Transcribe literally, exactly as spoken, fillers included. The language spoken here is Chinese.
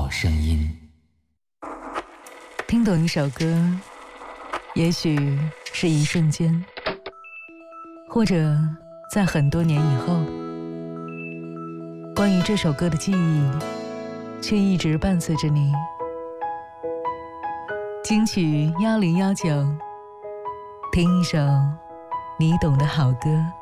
好声音。 听懂一首歌，也许是一瞬间，或者在很多年以后，关于这首歌的记忆却一直伴随着你。金曲一零一九，听一首你懂的好歌。